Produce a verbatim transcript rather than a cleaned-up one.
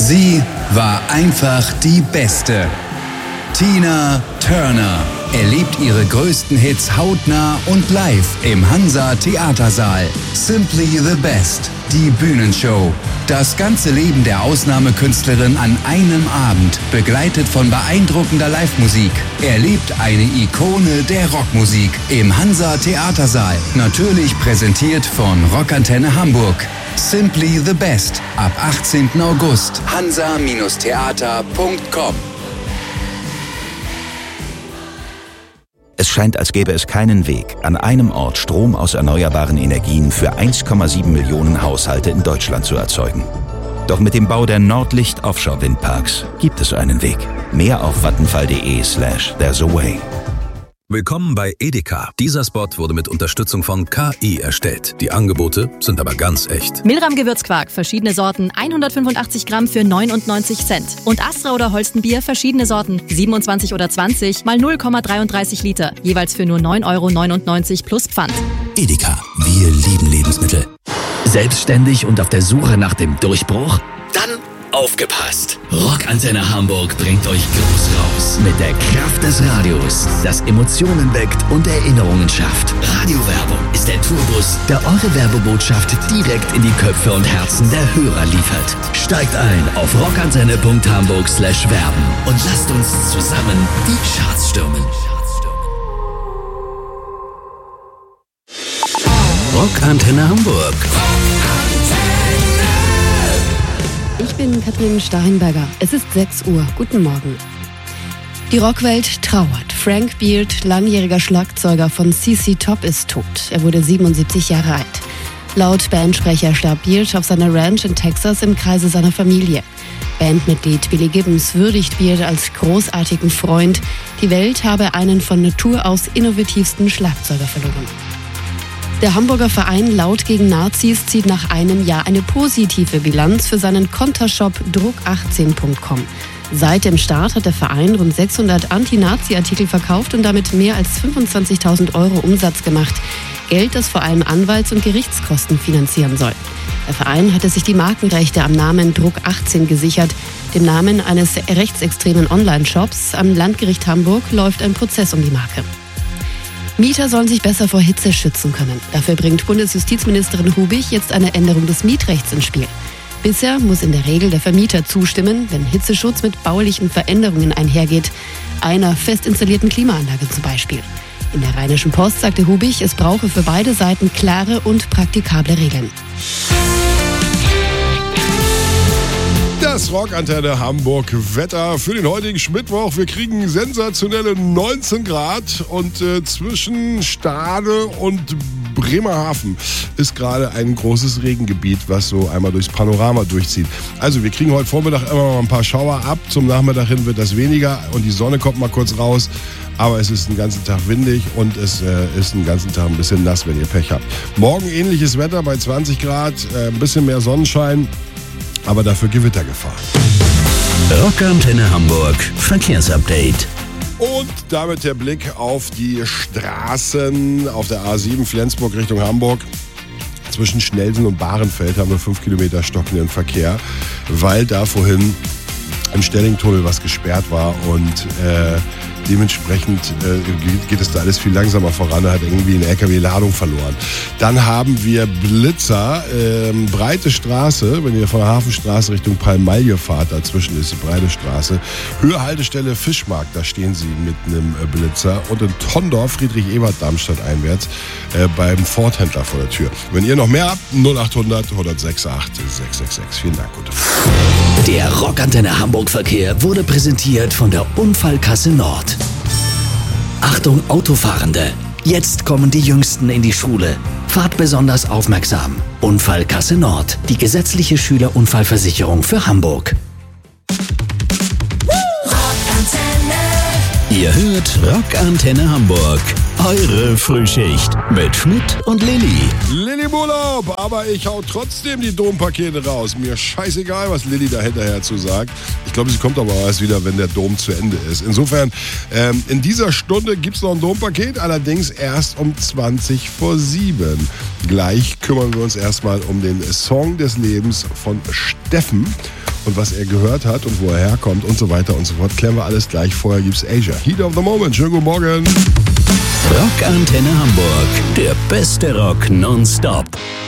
Sie war einfach die Beste. Tina Turner erlebt ihre größten Hits hautnah und live im Hansa Theatersaal. Simply the Best, die Bühnenshow. Das ganze Leben der Ausnahmekünstlerin an einem Abend, begleitet von beeindruckender Live-Musik, erlebt eine Ikone der Rockmusik im Hansa Theatersaal. Natürlich präsentiert von Rockantenne Hamburg. Simply the Best, ab achtzehnten August, hansa Theater punkt com. Es scheint, als gäbe es keinen Weg, an einem Ort Strom aus erneuerbaren Energien für eins Komma sieben Millionen Haushalte in Deutschland zu erzeugen. Doch mit dem Bau der Nordlicht Offshore Windparks gibt es einen Weg. Mehr auf vattenfall.de slash there's a way. Willkommen bei Edeka. Dieser Spot wurde mit Unterstützung von K I erstellt. Die Angebote sind aber ganz echt. Milram Gewürzquark, verschiedene Sorten, hundertfünfundachtzig Gramm für neunundneunzig Cent. Und Astra oder Holstenbier, verschiedene Sorten, siebenundzwanzig oder zwanzig mal null Komma dreiunddreißig Liter. Jeweils für nur neun Euro neunundneunzig plus Pfand. Edeka, wir lieben Lebensmittel. Selbstständig und auf der Suche nach dem Durchbruch? Dann aufgepasst! Rockantenne Hamburg bringt euch groß raus. Mit der Kraft des Radios, das Emotionen weckt und Erinnerungen schafft. Radiowerbung ist der Tourbus, der eure Werbebotschaft direkt in die Köpfe und Herzen der Hörer liefert. Steigt ein auf rockantenne punkt hamburg slash werben und lasst uns zusammen die Charts stürmen. Rockantenne Hamburg. Ich bin Katrin Steinberger. Es ist sechs Uhr. Guten Morgen. Die Rockwelt trauert. Frank Beard, langjähriger Schlagzeuger von C C Top, ist tot. Er wurde siebenundsiebzig Jahre alt. Laut Bandsprecher starb Beard auf seiner Ranch in Texas im Kreise seiner Familie. Bandmitglied Billy Gibbons würdigt Beard als großartigen Freund. Die Welt habe einen von Natur aus innovativsten Schlagzeuger verloren. Der Hamburger Verein Laut gegen Nazis zieht nach einem Jahr eine positive Bilanz für seinen Kontershop druck achtzehn punkt com. Seit dem Start hat der Verein rund sechshundert Anti-Nazi-Artikel verkauft und damit mehr als fünfundzwanzigtausend Euro Umsatz gemacht. Geld, das vor allem Anwalts- und Gerichtskosten finanzieren soll. Der Verein hatte sich die Markenrechte am Namen druck achtzehn gesichert, dem Namen eines rechtsextremen Online-Shops. Am Landgericht Hamburg läuft ein Prozess um die Marke. Mieter sollen sich besser vor Hitze schützen können. Dafür bringt Bundesjustizministerin Hubich jetzt eine Änderung des Mietrechts ins Spiel. Bisher muss in der Regel der Vermieter zustimmen, wenn Hitzeschutz mit baulichen Veränderungen einhergeht. Einer fest installierten Klimaanlage zum Beispiel. In der Rheinischen Post sagte Hubich, es brauche für beide Seiten klare und praktikable Regeln. Das Rockantenne Hamburg Wetter für den heutigen Mittwoch. Wir kriegen sensationelle neunzehn Grad und äh, zwischen Stade und Bremerhaven ist gerade ein großes Regengebiet, was so einmal durchs Panorama durchzieht. Also wir kriegen heute Vormittag immer mal ein paar Schauer ab. Zum Nachmittag hin wird das weniger und die Sonne kommt mal kurz raus. Aber es ist den ganzen Tag windig und es äh, ist den ganzen Tag ein bisschen nass, wenn ihr Pech habt. Morgen ähnliches Wetter bei zwanzig Grad, äh, ein bisschen mehr Sonnenschein. Aber dafür Gewittergefahr. Rockantenne Hamburg Verkehrsupdate. Und damit der Blick auf die Straßen auf der A sieben Flensburg Richtung Hamburg. Zwischen Schnelsen und Bahrenfeld haben wir fünf Kilometer stockenden Verkehr, weil da vorhin im Stellingtunnel was gesperrt war und äh, dementsprechend äh, geht es da alles viel langsamer voran. Da hat irgendwie eine L K W-Ladung verloren. Dann haben wir Blitzer, äh, breite Straße, wenn ihr von der Hafenstraße Richtung Palmaille fahrt, dazwischen ist die breite Straße. Höhe Haltestelle Fischmarkt, da stehen sie mit einem äh, Blitzer. Und in Tondorf, Friedrich-Ebert-Darmstadt einwärts, äh, beim Ford-Händler vor der Tür. Wenn ihr noch mehr habt, null achthundert, hundertsechsundachtzig, sechshundertsechsundsechzig. Vielen Dank, gute Fahrt. Der Rockantenne Hamburg Verkehr wurde präsentiert von der Unfallkasse Nord. Achtung Autofahrende! Jetzt kommen die Jüngsten in die Schule. Fahrt besonders aufmerksam. Unfallkasse Nord, die gesetzliche Schülerunfallversicherung für Hamburg. Ihr hört Rockantenne Hamburg. Eure Frühschicht mit Schmidt und Lilly. Lilly im Urlaub, aber ich hau trotzdem die Dompakete raus. Mir scheißegal, was Lilly da hinterher zu sagt. Ich glaube, sie kommt aber erst wieder, wenn der Dom zu Ende ist. Insofern, ähm, in dieser Stunde gibt's noch ein Dompaket, allerdings erst um zwanzig vor sieben. Gleich kümmern wir uns erstmal um den Song des Lebens von Steffen. und was er gehört hat und wo er herkommt und so weiter und so fort. Klären wir alles gleich. Vorher gibt's Asia. Heat of the Moment. Schönen guten Morgen. Rockantenne Hamburg. Der beste Rock nonstop.